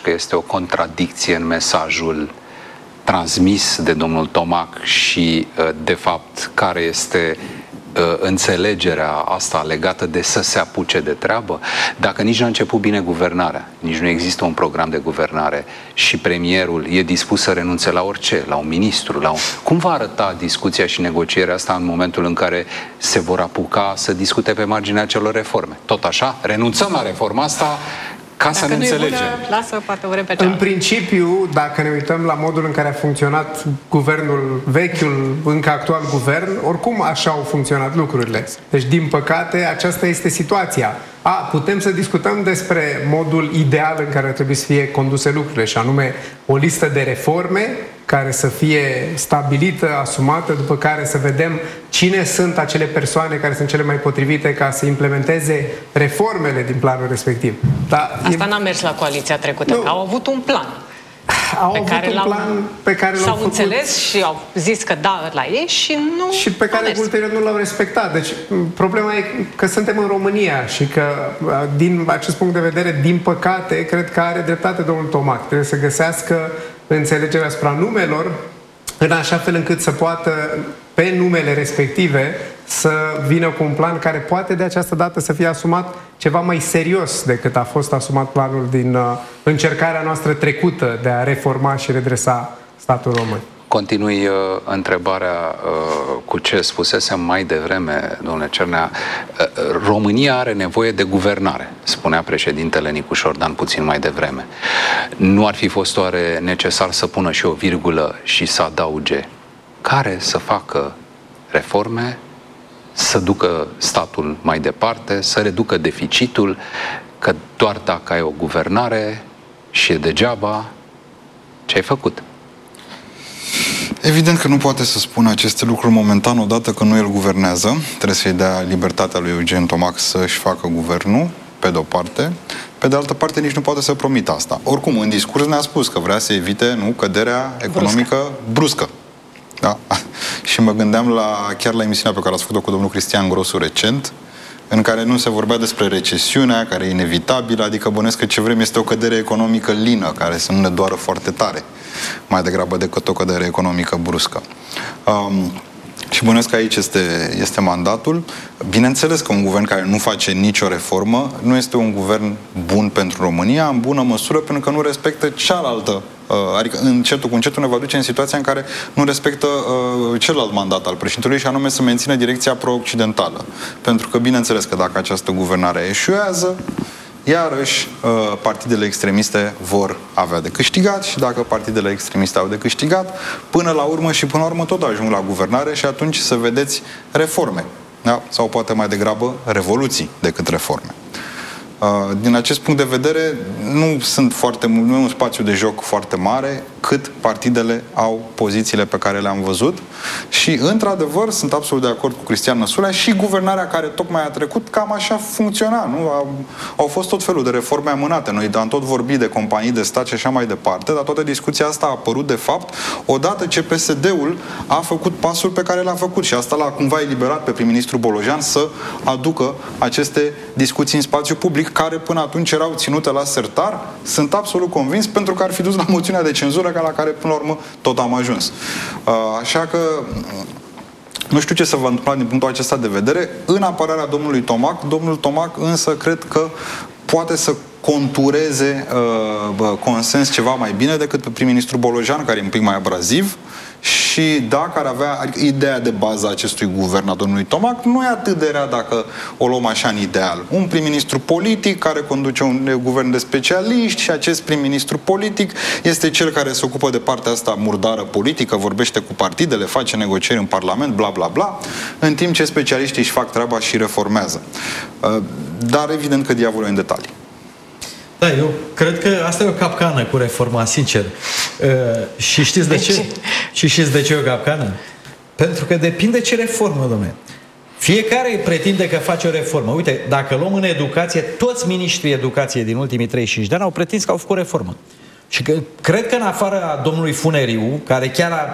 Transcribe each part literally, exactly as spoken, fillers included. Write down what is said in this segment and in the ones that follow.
că este o contradicție în mesajul transmis de domnul Tomac și, de fapt, care este înțelegerea asta legată de să se apuce de treabă? Dacă nici nu a început bine guvernarea, nici nu există un program de guvernare și premierul e dispus să renunțe la orice, la un ministru, la un... Cum va arăta discuția și negocierea asta în momentul în care se vor apuca să discute pe marginea celor reforme? Tot așa? Renunțăm la reforma asta ca să ne înțelegem. Lasă, poate o repede. În principiu, dacă ne uităm la modul în care a funcționat guvernul, vechiul, încă actual guvern, oricum așa au funcționat lucrurile. Deci, din păcate, aceasta este situația. A, putem să discutăm despre modul ideal în care trebuie să fie conduse lucrurile, și anume o listă de reforme care să fie stabilită, asumată, după care să vedem cine sunt acele persoane care sunt cele mai potrivite ca să implementeze reformele din planul respectiv. Dar Asta e... n-a mers la coaliția trecută. Nu. Au avut un plan. Au avut un plan pe care l-au făcut. S-au înțeles și au zis că da la ei și nu și pe care ulterior nu l-au respectat. Deci problema e că suntem în România și că din acest punct de vedere, din păcate, cred că are dreptate domnul Tomac. Trebuie să găsească înțelegerea asupra numelor în așa fel încât să poată pe numele respective să vină cu un plan care poate de această dată să fie asumat ceva mai serios decât a fost asumat planul din uh, încercarea noastră trecută de a reforma și redresa statul român. Continui uh, întrebarea uh, cu ce spusesem mai devreme, domnule Cernea. Uh, România are nevoie de guvernare, spunea președintele Nicu Șordan puțin mai devreme. Nu ar fi fost oare necesar să pună și o virgulă și să adauge care să facă reforme, să ducă statul mai departe, să reducă deficitul, că doar dacă ai o guvernare și e degeaba, ce ai făcut? Evident că nu poate să spună aceste lucruri momentan, odată că nu el guvernează. Trebuie să-i dea libertatea lui Eugen Tomac să-și facă guvernul, pe de-o parte. Pe de altă parte, nici nu poate să promită asta. Oricum, în discurs ne-a spus că vrea să evite, nu, căderea economică bruscă. bruscă. Da? Și mă gândeam la, chiar la emisiunea pe care ați făcut-o cu domnul Cristian Grosu recent, în care nu se vorbea despre recesiunea, care e inevitabilă, adică bănuiesc că ce vrem este o cădere economică lină, care să nu ne doară foarte tare, mai degrabă decât o cădere economică bruscă. Um, și bănuiesc că aici este, este mandatul. Bineînțeles că un guvern care nu face nicio reformă nu este un guvern bun pentru România, în bună măsură, pentru că nu respectă cealaltă. Adică încetul cu încetul ne va duce în situația în care nu respectă uh, celălalt mandat al președintelui, și anume să mențină direcția pro-occidentală. Pentru că, bineînțeles că dacă această guvernare eșuează, iarăși uh, partidele extremiste vor avea de câștigat, și dacă partidele extremiste au de câștigat, până la urmă și până la urmă tot ajung la guvernare și atunci să vedeți reforme. Da? Sau poate mai degrabă revoluții decât reforme. Din acest punct de vedere, nu sunt foarte mult, nu e un spațiu de joc foarte mare cât partidele au pozițiile pe care le-am văzut, și, într-adevăr, sunt absolut de acord cu Cristian Năsulea, și guvernarea care tocmai a trecut cam așa funcționa, nu? Au, au fost tot felul de reforme amânate. Noi am tot vorbit de companii de stat și așa mai departe, dar toată discuția asta a apărut, de fapt, odată ce P S D-ul a făcut pasul pe care l-a făcut, și asta l-a cumva eliberat pe prim-ministru Bolojan să aducă aceste discuții în spațiu public, care până atunci erau ținute la sertar. Sunt absolut convins, pentru că ar fi dus la moțiunea de cenzură, ca la care până la urmă tot am ajuns. Așa că nu știu ce se va întâmpla din punctul acesta de vedere. În apărarea domnului Tomac, domnul Tomac însă cred că poate să contureze uh, consens ceva mai bine decât pe prim-ministru Bolojan, care e un pic mai abraziv. Și dacă ar avea, adică ideea de bază a acestui guvern a domnului Tomac nu e atât de rea dacă o luăm așa în ideal. Un prim-ministru politic care conduce un guvern de specialiști, și acest prim-ministru politic este cel care se ocupă de partea asta murdară politică, vorbește cu partidele, face negocieri în Parlament, bla bla bla, în timp ce specialiștii își fac treaba și reformează. Dar evident că diavolul e în detalii. Da, eu cred că asta e o capcană cu reforma, sincer. Uh, și știți de, de ce? ce? Și știți de ce e o capcană? Pentru că depinde ce reformă, dom'le. Fiecare pretinde că face o reformă. Uite, dacă luăm în educație, toți miniștrii educației din ultimii treizeci și cinci de ani au pretins că au făcut reformă. Și că, cred că în afară a domnului Funeriu, care chiar a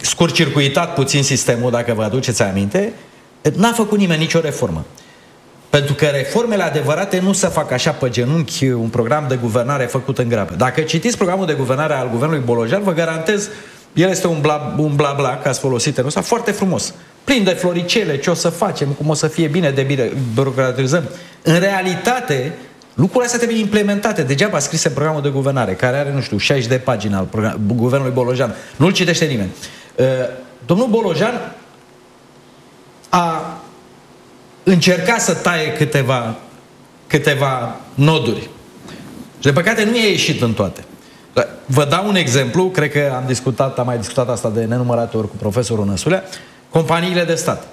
scurt-circuitat puțin sistemul, dacă vă aduceți aminte, n-a făcut nimeni nicio reformă. Pentru că reformele adevărate nu se fac așa pe genunchi, un program de guvernare făcut în grabă. Dacă citiți programul de guvernare al guvernului Bolojan, vă garantez, el este un bla un bla, bla ca ați folosit în ăsta, foarte frumos. Plin de floricele, ce o să facem, cum o să fie bine de bine, birocratizăm. În realitate, lucrurile astea trebuie implementate. Degeaba scrise în programul de guvernare, care are, nu știu, șaizeci de pagini al guvernului Bolojan. Nu-l citește nimeni. Uh, domnul Bolojan a încercat să taie câteva, câteva noduri. Și de păcate nu i-a ieșit în toate. Vă dau un exemplu, cred că am discutat, am mai discutat asta de nenumărate ori cu profesorul Năsulea, companiile de stat.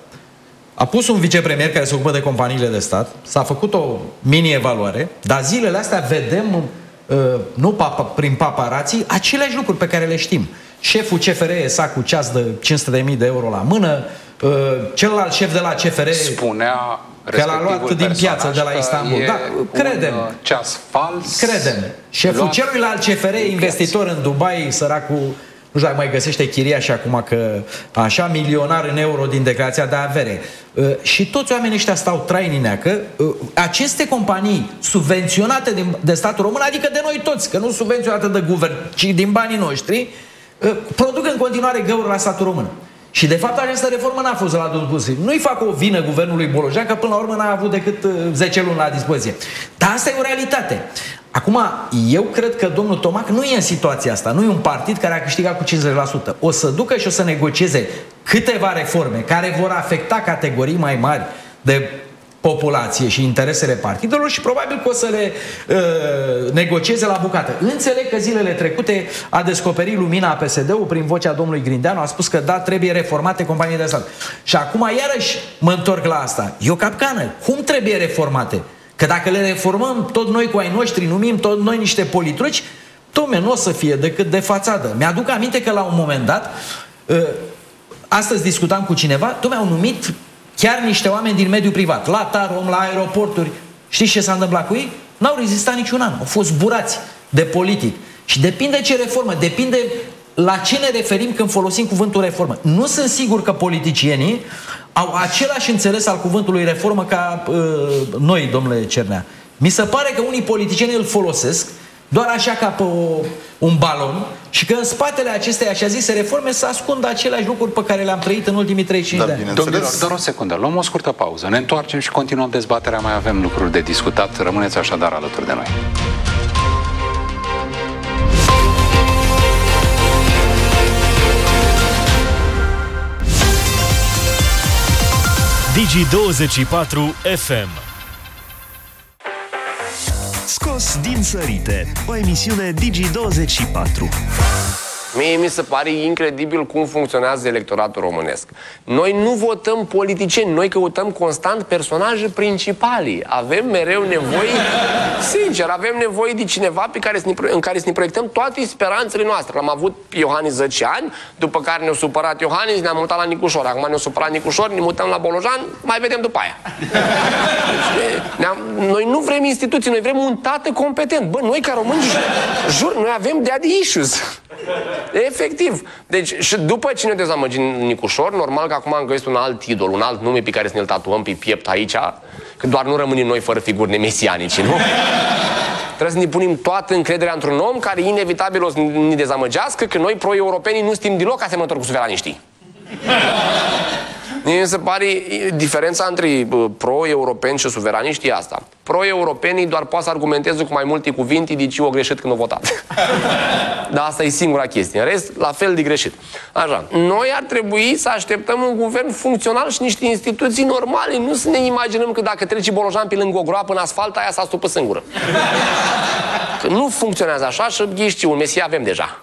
A pus un vicepremier care se ocupă de companiile de stat, s-a făcut o mini-evaluare, dar zilele astea vedem, uh, nu papa, prin paparații, aceleași lucruri pe care le știm. Șeful C F R E S A cu ceas de cinci sute de mii de euro la mână, uh, celălalt șef de la C F R spunea că l-a luat din piață de la Istanbul. Da, credem. Ceas fals. Credem. Șeful luat... celuilalt C F R E, investitor în Dubai, săracul, nu știu dacă mai găsește chiria și acum că așa, milionar în euro din declarația de avere. Uh, și toți oamenii ăștia stau trainineacă. Uh, aceste companii subvenționate din, de statul român, adică de noi toți, că nu subvenționate de guvern, ci din banii noștri, uh, produc în continuare găuri la statul român. Și de fapt această reformă n-a fost la dubul. Nu-i fac o vină guvernului Bolojan, că până la urmă n-a avut decât zece luni la dispoziție. Dar asta e o realitate. Acum, eu cred că domnul Tomac nu e în situația asta. Nu e un partid care a câștigat cu cincizeci la sută. O să ducă și o să negocieze câteva reforme care vor afecta categorii mai mari de populație și interesele partidelor și probabil că o să le uh, negocieze la bucată. Înțeleg că zilele trecute a descoperit lumina P S D-ul prin vocea domnului Grindeanu, a spus că da, trebuie reformate companiile de stat. Și acum iarăși mă întorc la asta. E o capcană. Cum trebuie reformate? Că dacă le reformăm tot noi cu ai noștri, numim tot noi niște politruci, tome, nu o să fie decât de fațadă. Mi-aduc aminte că la un moment dat, uh, astăzi discutam cu cineva, tome, au numit chiar niște oameni din mediul privat, la Tarom, la aeroporturi. Știți ce s-a întâmplat cu ei? N-au rezistat niciun an. Au fost burați de politic. Și depinde ce reformă, depinde la ce ne referim când folosim cuvântul reformă. Nu sunt sigur că politicienii au același înțeles al cuvântului reformă ca uh, noi, domnule Cernea. Mi se pare că unii politicieni îl folosesc doar așa ca pe o, un balon și că în spatele acestei așa zise reforme se ascund aceleași lucruri pe care le-am trăit în ultimii treizeci și cinci da, de ani. Domnilor, doar o secundă, luăm o scurtă pauză, ne întoarcem și continuăm dezbaterea, mai avem lucruri de discutat, rămâneți așadar alături de noi. Digi douăzeci și patru F M. Scos din sărite, o emisiune Digi douăzeci și patru. Mie mi se pare incredibil cum funcționează electoratul românesc. Noi nu votăm politicieni, noi căutăm constant personaje principale. Avem mereu nevoie, sincer, avem nevoie de cineva pe care, în care să ne proiectăm toate speranțele noastre. L-am avut pe Iohannis zece ani, după care ne-a supărat Iohannis, ne-am mutat la Nicușor. Acum ne-a supărat Nicușor, ne mutăm la Bolojan, mai vedem după aia. Deci, noi nu vrem instituții, noi vrem un tată competent. Bă, noi ca români, jur, noi avem daddy issues. Efectiv. Deci, și după ce ne dezamăgim Nicușor, normal că acum am găsit un alt idol, un alt nume pe care să ne-l tatuăm pe piept aici, că doar nu rămânem noi fără figuri nemesianice, nu? Trebuie să ne punem toată încrederea într-un om care inevitabil o să ne dezamăgească, că noi pro-europenii nu suntem deloc asemănători cu suveraniștii. Mi se pare diferența între pro-europeni și suveraniști e asta. Pro-europenii doar poate să argumenteze cu mai multe cuvinte de ce o greșit când o votat. Dar asta e singura chestie. În rest, la fel de greșit. Așa. Noi ar trebui să așteptăm un guvern funcțional și niște instituții normale. Nu să ne imaginăm că dacă trece Bolojan pe lângă o groapă în asfalt, aia s-a stupă singură. Că nu funcționează așa și ghiși un Mesia avem deja.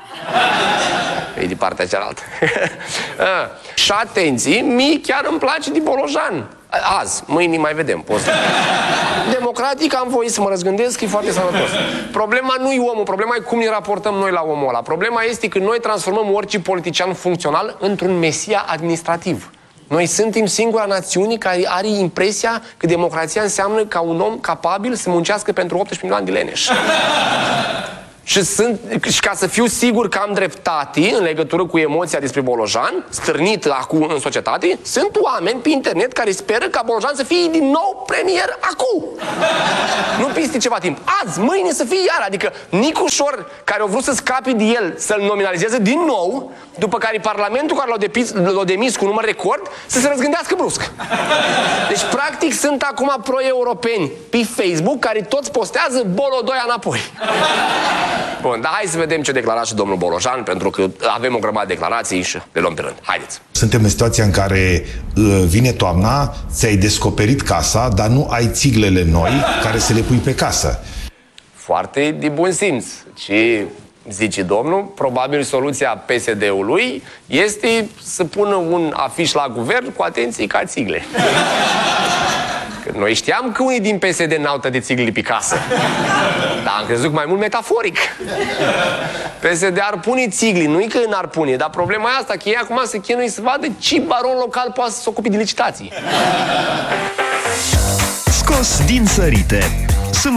E de partea cealaltă. Și atenție, mie chiar îmi place de Bolojan. Azi, mâine mai vedem. Poți. Democratic am voie să mă răzgândesc, e foarte sănătos. Problema nu e omul, problema e cum ne raportăm noi la omul ăla. Problema este că noi transformăm orice politician funcțional într-un mesia administrativ. Noi suntem singura națiune care are impresia că democrația înseamnă ca un om capabil să muncească pentru optsprezece milioane de leneși. Și, sunt, și ca să fiu sigur că am dreptate în legătură cu emoția despre Bolojan, stârnit acum în societate, sunt oameni pe internet care speră ca Bolojan să fie din nou premier acum. Nu peste ceva timp. Azi, mâine să fie iar. Adică Nicu Șor, care a vrut să scape de el, să-l nominalizeze din nou, după care Parlamentul care l-a demis, l-a demis cu număr record, să se răzgândească brusc. Deci, practic, sunt acum pro-europeni pe Facebook care toți postează Bolodoia înapoi. Bun, dar hai să vedem ce declara și domnul Bolojan, pentru că avem o grămadă de declarații și le luăm pe rând. Haideți! Suntem în situația în care uh, vine toamna, ți-ai descoperit casa, dar nu ai țiglele noi care să le pui pe casă. Foarte de bun simț. Și, zice domnul, probabil soluția P S D-ului este să pună un afiș la guvern cu atenție ca țigle. Că noi știam că unii din P S D n-au de țigle pe casă. Dar am crezut mai mult metaforic. P S D ar pune țigli, nu-i că n-ar pune, dar problema e asta, că ei acum se chinuie să vadă ce baron local poate să se ocupe de licitații. Scos din sărite